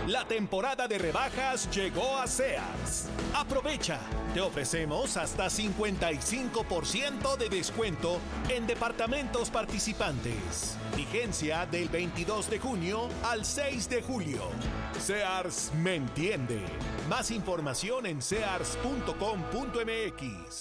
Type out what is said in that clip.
La temporada de rebajas llegó a Sears. Aprovecha. Te ofrecemos hasta 55% de descuento en departamentos participantes. Vigencia del 22 de junio al 6 de julio. Sears me entiende. Más información en sears.com.mx.